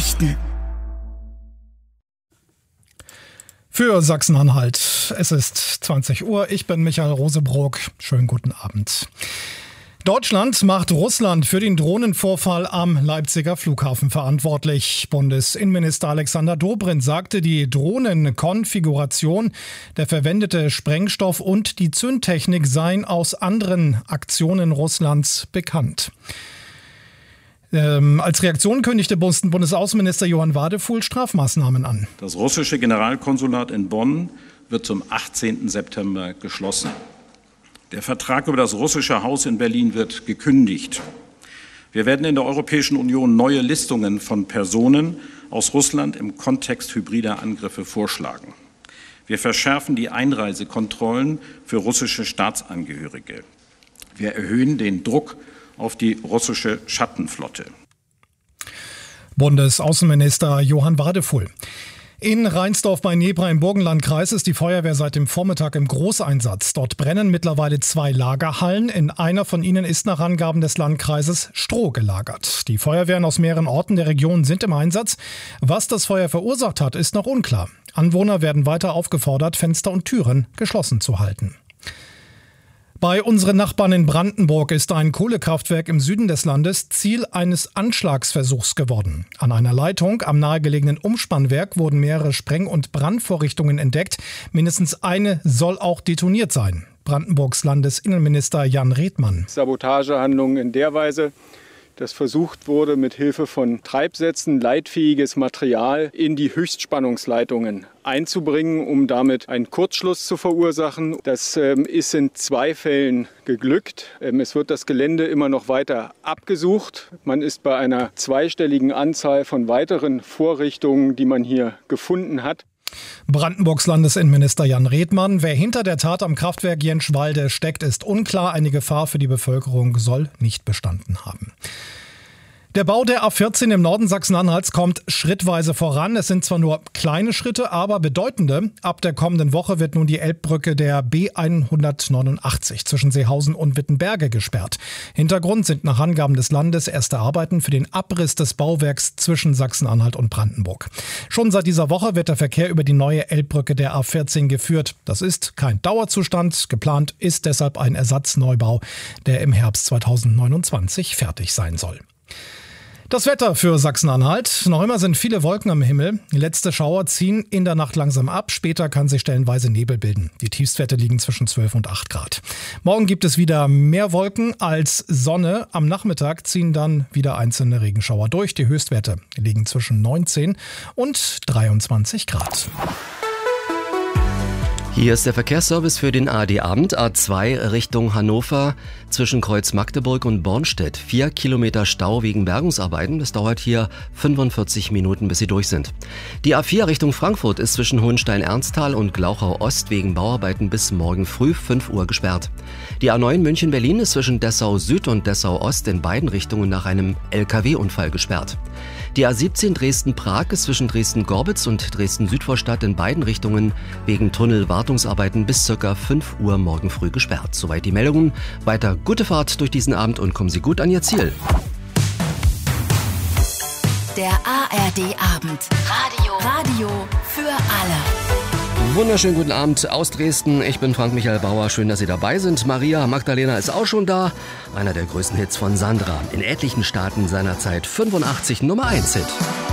Nachrichten. Für Sachsen-Anhalt. Es ist 20 Uhr. Ich bin Michael Rosebrock. Schönen guten Abend. Deutschland macht Russland für den Drohnenvorfall am Leipziger Flughafen verantwortlich. Bundesinnenminister Alexander Dobrindt sagte, die Drohnenkonfiguration, der verwendete Sprengstoff und die Zündtechnik seien aus anderen Aktionen Russlands bekannt. Als Reaktion kündigte Bundesaußenminister Johann Wadefuhl Strafmaßnahmen an. Das russische Generalkonsulat in Bonn wird zum 18. September geschlossen. Der Vertrag über das russische Haus in Berlin wird gekündigt. Wir werden in der Europäischen Union neue Listungen von Personen aus Russland im Kontext hybrider Angriffe vorschlagen. Wir verschärfen die Einreisekontrollen für russische Staatsangehörige. Wir erhöhen den Druck auf die russische Schattenflotte. Bundesaußenminister Johann Wadefuhl. In Rheinsdorf bei Nebra im Burgenlandkreis ist die Feuerwehr seit dem Vormittag im Großeinsatz. Dort brennen mittlerweile 2 Lagerhallen. In einer von ihnen ist nach Angaben des Landkreises Stroh gelagert. Die Feuerwehren aus mehreren Orten der Region sind im Einsatz. Was das Feuer verursacht hat, ist noch unklar. Anwohner werden weiter aufgefordert, Fenster und Türen geschlossen zu halten. Bei unseren Nachbarn in Brandenburg ist ein Kohlekraftwerk im Süden des Landes Ziel eines Anschlagsversuchs geworden. An einer Leitung am nahegelegenen Umspannwerk wurden mehrere Spreng- und Brandvorrichtungen entdeckt. Mindestens eine soll auch detoniert sein. Brandenburgs Landesinnenminister Jan Redmann. Sabotagehandlungen in der Weise, dass versucht wurde, mit Hilfe von Treibsätzen leitfähiges Material in die Höchstspannungsleitungen einzubringen, um damit einen Kurzschluss zu verursachen. Das ist in 2 Fällen geglückt. Es wird das Gelände immer noch weiter abgesucht. Man ist bei einer zweistelligen Anzahl von weiteren Vorrichtungen, die man hier gefunden hat. Brandenburgs Landesinnenminister Jan Redmann. Wer hinter der Tat am Kraftwerk Jenschwalde steckt, ist unklar. Eine Gefahr für die Bevölkerung soll nicht bestanden haben. Der Bau der A14 im Norden Sachsen-Anhalts kommt schrittweise voran. Es sind zwar nur kleine Schritte, aber bedeutende. Ab der kommenden Woche wird nun die Elbbrücke der B189 zwischen Seehausen und Wittenberge gesperrt. Hintergrund sind nach Angaben des Landes erste Arbeiten für den Abriss des Bauwerks zwischen Sachsen-Anhalt und Brandenburg. Schon seit dieser Woche wird der Verkehr über die neue Elbbrücke der A14 geführt. Das ist kein Dauerzustand. Geplant ist deshalb ein Ersatzneubau, der im Herbst 2029 fertig sein soll. Das Wetter für Sachsen-Anhalt. Noch immer sind viele Wolken am Himmel. Letzte Schauer ziehen in der Nacht langsam ab. Später kann sich stellenweise Nebel bilden. Die Tiefstwerte liegen zwischen 12 und 8 Grad. Morgen gibt es wieder mehr Wolken als Sonne. Am Nachmittag ziehen dann wieder einzelne Regenschauer durch. Die Höchstwerte liegen zwischen 19 und 23 Grad. Hier ist der Verkehrsservice für den ARD-Abend. A2 Richtung Hannover zwischen Kreuz Magdeburg und Bornstedt. 4 Kilometer Stau wegen Bergungsarbeiten. Das dauert hier 45 Minuten, bis sie durch sind. Die A4 Richtung Frankfurt ist zwischen Hohenstein-Ernsthal und Glauchau-Ost wegen Bauarbeiten bis morgen früh 5 Uhr gesperrt. Die A9 München-Berlin ist zwischen Dessau-Süd und Dessau-Ost in beiden Richtungen nach einem LKW-Unfall gesperrt. Die A17 Dresden-Prag ist zwischen Dresden-Gorbitz und Dresden-Südvorstadt in beiden Richtungen wegen Tunnelwartungsarbeiten bis ca. 5 Uhr morgen früh gesperrt. Soweit die Meldungen. Weiter gute Fahrt durch diesen Abend und kommen Sie gut an Ihr Ziel. Der ARD-Abend. Radio für alle. Wunderschönen guten Abend aus Dresden. Ich bin Frank-Michael Bauer. Schön, dass Sie dabei sind. Maria Magdalena ist auch schon da. Einer der größten Hits von Sandra. In etlichen Staaten seiner Zeit 85 Nummer 1 Hit.